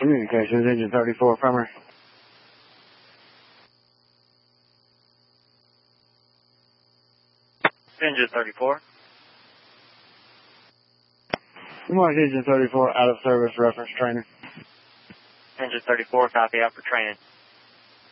Communications, engine 34, affirmative. Engine 34. Good morning, engine 34, out of service, reference training. Engine 34, copy out for training.